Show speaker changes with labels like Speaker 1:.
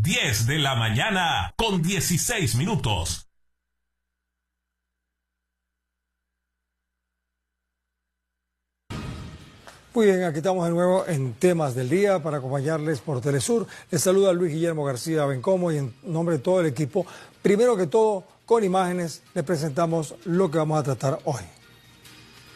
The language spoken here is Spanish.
Speaker 1: 10 de la mañana con 16 minutos.
Speaker 2: Muy bien, aquí estamos de nuevo en Temas del Día para acompañarles por Telesur. Les saluda Luis Guillermo García Bencomo y en nombre de todo el equipo, primero que todo, con imágenes, les presentamos lo que vamos a tratar hoy.